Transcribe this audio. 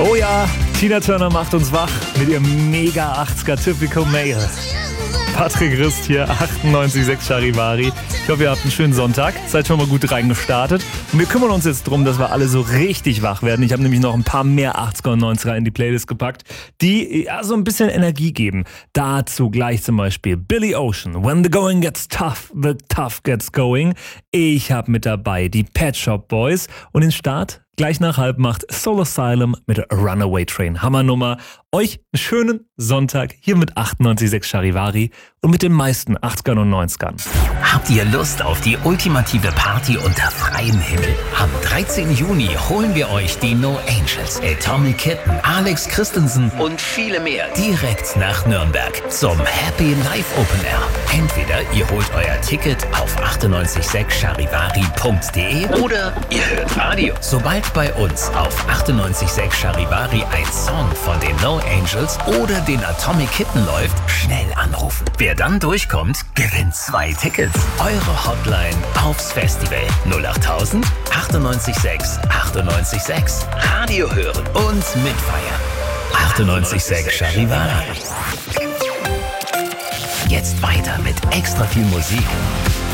Oh ja, Tina Turner macht uns wach mit ihrem mega 80er Typical Male. Patrick Rist hier, 98,6 Charivari. Ich hoffe, ihr habt einen schönen Sonntag, seid schon mal gut reingestartet. Und wir kümmern uns jetzt darum, dass wir alle so richtig wach werden. Ich habe nämlich noch ein paar mehr 80er und 90er in die Playlist gepackt, die ja so ein bisschen Energie geben. Dazu gleich zum Beispiel Billy Ocean, When the Going Gets Tough, the Tough Gets Going. Ich habe mit dabei die Pet Shop Boys und den Start gleich nach halb macht Soul Asylum mit Runaway Train. Hammernummer. Euch einen schönen Sonntag hier mit 98,6 Charivari und mit den meisten 80ern und 90ern. Habt ihr Lust auf die ultimative Party unter freiem Himmel? Am 13. Juni holen wir euch die No Angels, Atomic Kitten, Alex Christensen und viele mehr direkt nach Nürnberg zum Happy Live Open Air. Entweder ihr holt euer Ticket auf 986charivari.de oder ihr hört Radio. Sobald bei uns auf 98,6 Charivari ein Song von den No Angels oder den Atomic Kitten läuft, schnell anrufen. Wer dann durchkommt, gewinnt 2 Tickets. Eure Hotline aufs Festival 08000 98,6 98,6. Radio hören und mitfeiern. 98,6 Charivari. Jetzt weiter mit extra viel Musik.